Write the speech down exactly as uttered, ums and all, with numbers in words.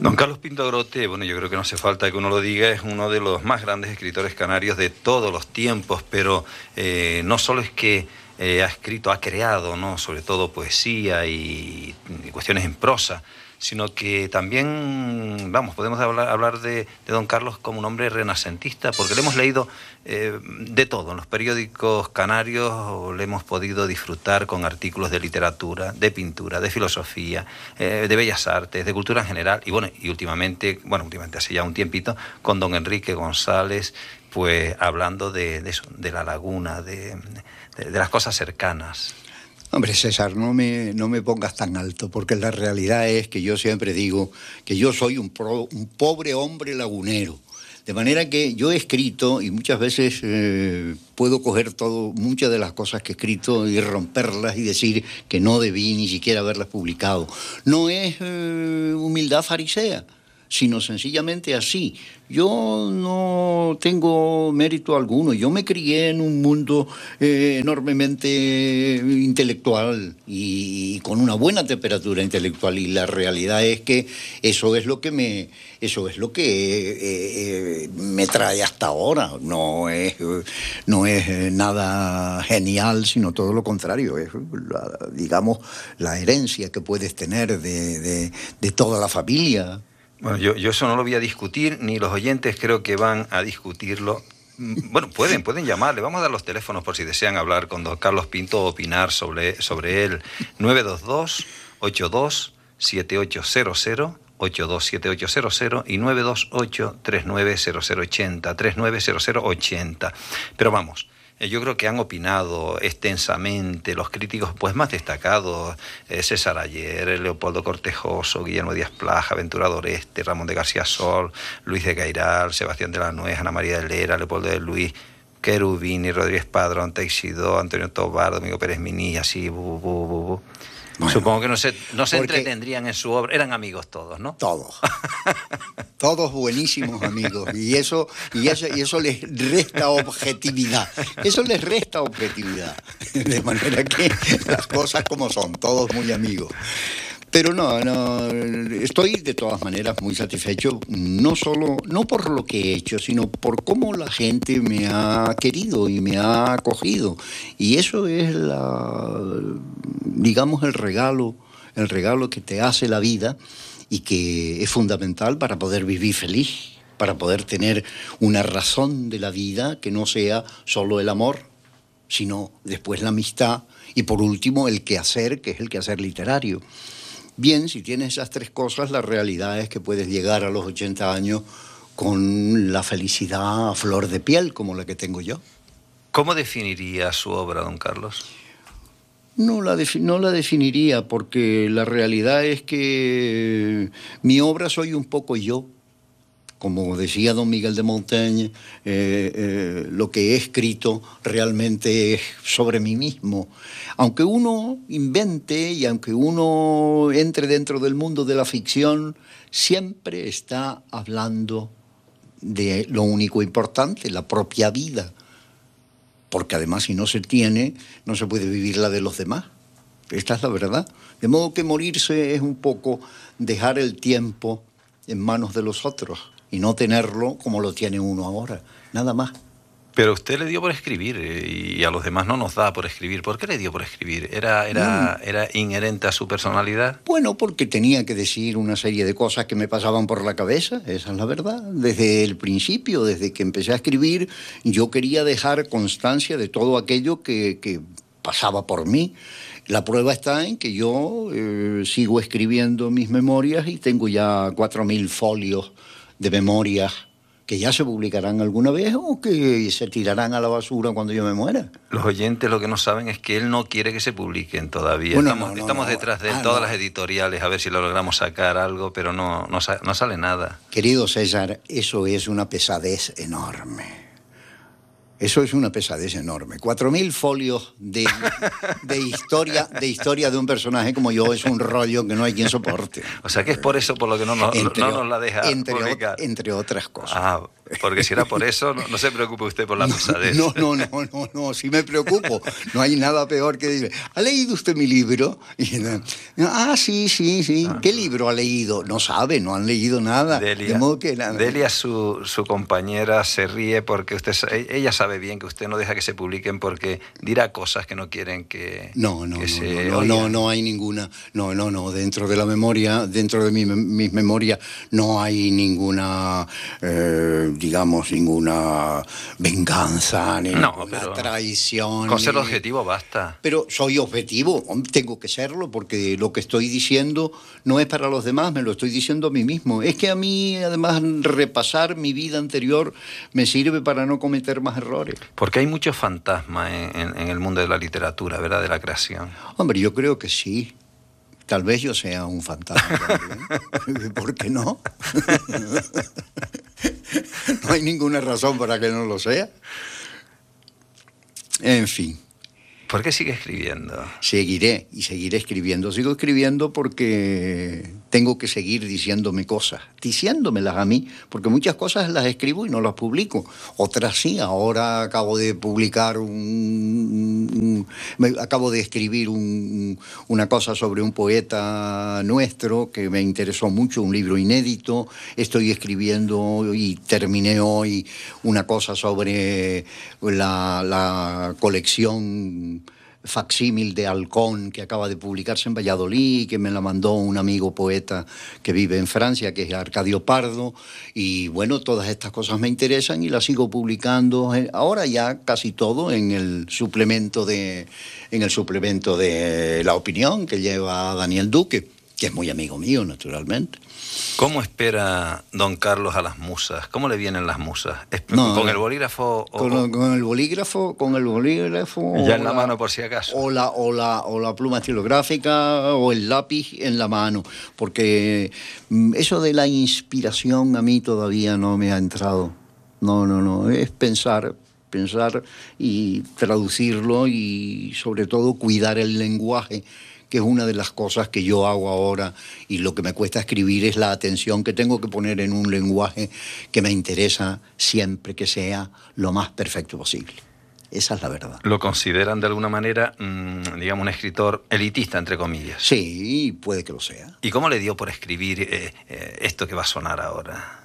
Don Carlos Pinto Agrote, bueno, yo creo que no hace falta que uno lo diga, es uno de los más grandes escritores canarios de todos los tiempos, pero eh, no solo es que eh, ha escrito, ha creado, ¿no?, sobre todo poesía y, y cuestiones en prosa, sino que también, vamos, podemos hablar, hablar de, de don Carlos como un hombre renacentista, porque le hemos leído eh, de todo, en los periódicos canarios le hemos podido disfrutar con artículos de literatura, de pintura, de filosofía, eh, de bellas artes, de cultura en general, y bueno, y últimamente, bueno, últimamente hace ya un tiempito, con don Enrique González, pues hablando de, de eso, de la laguna, de, de, de las cosas cercanas. Hombre, César, no me, no me pongas tan alto, porque la realidad es que yo siempre digo que yo soy un, pro, un pobre hombre lagunero. De manera que yo he escrito y muchas veces eh, puedo coger todo, muchas de las cosas que he escrito y romperlas y decir que no debí ni siquiera haberlas publicado. No es eh, humildad farisea, sino sencillamente así. Yo no tengo mérito alguno. Yo me crié en un mundo eh, enormemente intelectual y, y con una buena temperatura intelectual, y la realidad es que eso es lo que me, eso es lo que eh, eh, me trae hasta ahora. No es, no es nada genial, sino todo lo contrario. Es, la, digamos, la herencia que puedes tener de, de, de toda la familia. Bueno, yo, yo eso no lo voy a discutir, ni los oyentes creo que van a discutirlo. Bueno, pueden, pueden llamarle. Vamos a dar los teléfonos por si desean hablar con don Carlos Pinto o opinar sobre, sobre él. nueve dos dos, ocho dos siete ocho cero cero, ocho dos siete ocho cero cero y nueve dos ocho, tres nueve cero cero ocho cero, tres nueve cero cero ocho cero. Pero vamos, yo creo que han opinado extensamente los críticos pues más destacados, eh, César Ayer, Leopoldo Cortejoso, Guillermo Díaz Plaja, Ventura Doreste, Ramón de García Sol, Luis de Gairal, Sebastián de la Nuez, Ana María de Lera, Leopoldo de Luis, Querubini, Rodríguez Padrón, Teixidó, Antonio Tobar, Domingo Pérez Mini, así, bu, bu, bu, bu. Bueno, supongo que no se, no se entretendrían en su obra. Eran amigos todos, ¿no? Todos. Todos buenísimos amigos. Y eso, y, eso, y eso les resta objetividad. Eso les resta objetividad. De manera que las cosas como son, todos muy amigos. Pero no, no, estoy de todas maneras muy satisfecho, no solo, no por lo que he hecho, sino por cómo la gente me ha querido y me ha acogido. Y eso es la, digamos, el regalo, el regalo que te hace la vida y que es fundamental para poder vivir feliz, para poder tener una razón de la vida que no sea solo el amor, sino después la amistad y por último el quehacer, que es el quehacer literario. Bien, si tienes esas tres cosas, la realidad es que puedes llegar a los ochenta años con la felicidad a flor de piel, como la que tengo yo. ¿Cómo definiría su obra, don Carlos? No la, defi- no la definiría, porque la realidad es que mi obra soy un poco yo. Como decía don Miguel de Montaigne, eh, eh, lo que he escrito realmente es sobre mí mismo. Aunque uno invente y aunque uno entre dentro del mundo de la ficción, siempre está hablando de lo único importante, la propia vida. Porque además si no se tiene, no se puede vivir la de los demás. Esta es la verdad. De modo que morirse es un poco dejar el tiempo en manos de los otros y no tenerlo como lo tiene uno ahora, nada más. Pero usted le dio por escribir y a los demás no nos da por escribir. ¿Por qué le dio por escribir? ¿Era, era, mm. era inherente a su personalidad? Bueno, porque tenía que decir una serie de cosas que me pasaban por la cabeza, esa es la verdad. Desde el principio, desde que empecé a escribir, yo quería dejar constancia de todo aquello que, que pasaba por mí. La prueba está en que yo eh, sigo escribiendo mis memorias y tengo ya cuatro mil folios de memorias que ya se publicarán alguna vez o que se tirarán a la basura cuando yo me muera. Los oyentes lo que no saben es que él no quiere que se publiquen todavía. Bueno, estamos no, no, estamos no. detrás de él, ah, todas no. las editoriales, a ver si lo logramos sacar algo, pero no, no, no sale nada. Querido César, eso es una pesadez enorme. Eso es una pesadez enorme. Cuatro mil folios de, de, historia, de historia de un personaje como yo es un rollo que no hay quien soporte. O sea que es por eso por lo que no nos, entre, no nos la deja entre, publicar. Entre otras cosas. Ah, Porque si era por eso, no, no se preocupe usted por la pesadez. No, no, no, no, no, sí me preocupo. No hay nada peor que decir, ¿ha leído usted mi libro? Y, ah, sí, sí, sí. Ah. ¿Qué libro ha leído? No sabe, no han leído nada. Delia, de modo que nada. Delia su, su compañera, se ríe porque usted, ella sabe bien que usted no deja que se publiquen porque dirá cosas que no quieren que, no, no, que no, se no, no, no, no hay ninguna, no, no, no, dentro de la memoria, dentro de mi, mis memorias no hay ninguna, eh, digamos, ninguna venganza, ni no, ninguna pero traición. Con ser ni... objetivo basta. Pero soy objetivo, tengo que serlo, porque lo que estoy diciendo no es para los demás, me lo estoy diciendo a mí mismo. Es que a mí, además, repasar mi vida anterior me sirve para no cometer más errores. Porque hay muchos fantasmas en, en, en el mundo de la literatura, ¿verdad?, de la creación. Hombre, yo creo que sí. Tal vez yo sea un fantasma también. ¿Por qué no? No hay ninguna razón para que no lo sea. En fin. ¿Por qué sigue escribiendo? Seguiré y seguiré escribiendo. Sigo escribiendo porque tengo que seguir diciéndome cosas, diciéndomelas a mí, porque muchas cosas las escribo y no las publico. Otras sí. Ahora acabo de publicar un... un acabo de escribir un, una cosa sobre un poeta nuestro que me interesó mucho, un libro inédito. Estoy escribiendo y terminé hoy una cosa sobre la, la colección facsímil de Halcón que acaba de publicarse en Valladolid, que me la mandó un amigo poeta que vive en Francia, que es Arcadio Pardo, y bueno, todas estas cosas me interesan y las sigo publicando ahora ya casi todo en el suplemento de en el suplemento de La Opinión que lleva Daniel Duque, que es muy amigo mío, naturalmente. ¿Cómo espera don Carlos a las musas? ¿Cómo le vienen las musas? No, ¿Con el bolígrafo? O, con, con el bolígrafo, con el bolígrafo. Ya en la, la mano por si acaso. O la, o, la, o la pluma estilográfica o el lápiz en la mano. Porque eso de la inspiración a mí todavía no me ha entrado. No, no, no. Es pensar, pensar y traducirlo y sobre todo cuidar el lenguaje, que es una de las cosas que yo hago ahora, y lo que me cuesta escribir es la atención que tengo que poner en un lenguaje que me interesa siempre que sea lo más perfecto posible. Esa es la verdad. ¿Lo consideran de alguna manera, mmm, digamos, un escritor elitista, entre comillas? Sí, puede que lo sea. ¿Y cómo le dio por escribir eh, eh, esto que va a sonar ahora?